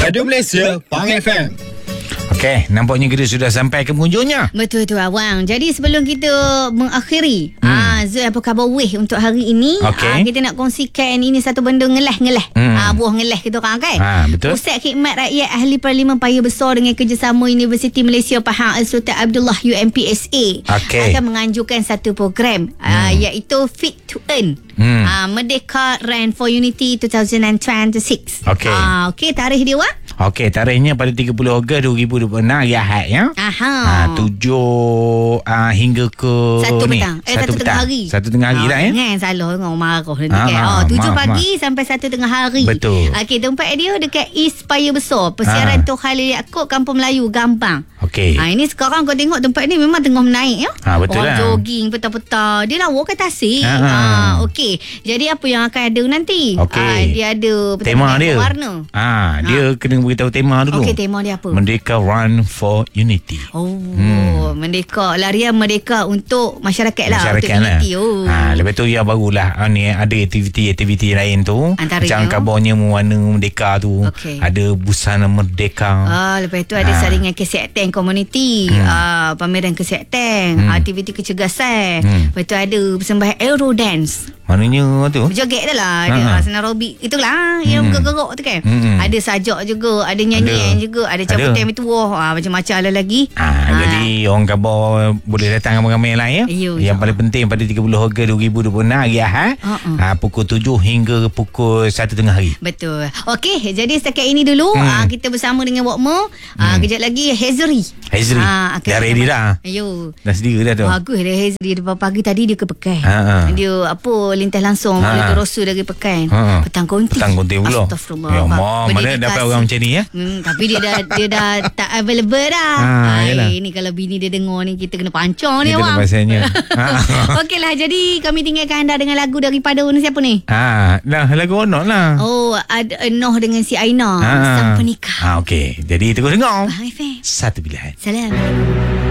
Radio Malaysia, Pang FM. Okey, nampaknya kita sudah sampai ke penghujungnya. Betul tu awang. Jadi sebelum kita mengakhiri Zul, apa khabar weh untuk hari ini? Okey. Kita nak kongsikan ini satu benda ngeleh. Buah ngeleh kita orang kan. Betul. Pusat Khidmat Rakyat Ahli Parlimen Paya Besar dengan kerjasama Universiti Malaysia Pahang Sultan Abdullah UMPSA akan menganjurkan satu program iaitu Fit to Earn. Merdeka Run for Unity 2026. Okey, tarikh dia wah? Okey, tarikhnya pada 30 Ogos 2026 hari Ahad ya. 7 hingga ke 1 petang. 1 tengah hari. 1 tengah hari lah ya. Salah orang marah nanti kan. 7 pagi sampai 1 tengah hari. Betul. Okey, tempat dia dekat East Paya Besar, Persiaran Tok Khalil Yaakob, Kampung Melayu, Gampang. Okey. Ini sekarang kau tengok tempat ni memang tengah menaik ya. Betul orang lah. jogging petang-petang. Dia lawa ke tasik. Okey. Jadi apa yang akan ada nanti? Dia ada tema dia. Warna. Dia kena beritahu tema dulu. Okey, tema dia apa? Merdeka Run for Unity. Merdeka, larian merdeka untuk masyarakat lah. Masyarakat untuk unity. Lepas tu yang barulah ni ada aktiviti lain tu. Antaranya, macam kabarnya mewarna merdeka tu. Ada busana merdeka. Lepas tu ada saringan kesihatan komuniti, pameran kesihatan, aktiviti kecergasan. Lepas tu ada persembahan aero dance. Maknanya tu berjoget dah lah. Senang aerobik itulah yang bergerak tu kan. Ada sajak juga, ada nyanyian juga, ada cabutan bertuah, macam-macam ada lagi. Jadi orang khabar boleh datang ramai-ramai lah ya. Yang paling penting pada 30 Ogos 2026 hari Ahad, pukul 7 hingga pukul 1 tengah hari. Betul. Okey, jadi setakat ini dulu kita bersama dengan Wokmo. Kejap lagi Hazri. Dah ready dah. Dah sedia dah tu. Bagus dah Hazri. Pagi tadi dia ke Pekan. Dia lintas langsung menuju Rosu dari Pekan. Petang konti pula. Astagfirullah. Ya Allah, mana dapat orang macam ni ya? Tapi dia dah tak available dah. Ini kalau bini dia dengar ni, kita kena pancang ni awak. Okeylah, jadi kami tinggalkan anda dengan lagu daripada siapa ni? Lagu Onok lah. Ada Noh dengan si Aina, Sang Penikah. Okey, jadi terus dengar. Satu pilihan. Salam.